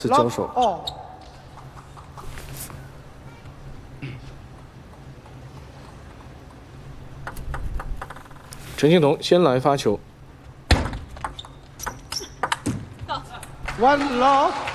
是交手。 哦， 陈欣彤先来发球。 One love。